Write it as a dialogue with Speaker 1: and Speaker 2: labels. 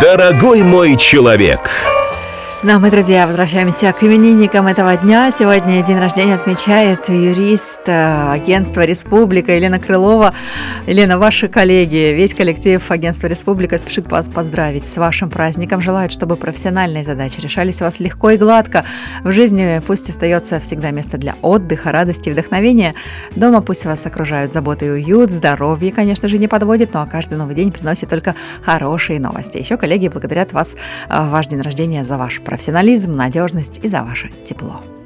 Speaker 1: Дорогой мой человек.
Speaker 2: Да, мы, друзья, возвращаемся к именинникам этого дня. Сегодня день рождения отмечает юрист агентства «Республика» Елена Крылова. Елена, ваши коллеги, весь коллектив агентства «Республика» спешит вас поздравить с вашим праздником. Желают, чтобы профессиональные задачи решались у вас легко и гладко. В жизни пусть остается всегда место для отдыха, радости и вдохновения. Дома пусть вас окружают забота и уют, здоровье, конечно же, не подводит, но каждый новый день приносит только хорошие новости. Еще коллеги благодарят вас в ваш день рождения за ваш профессионализм, надежность и за ваше тепло.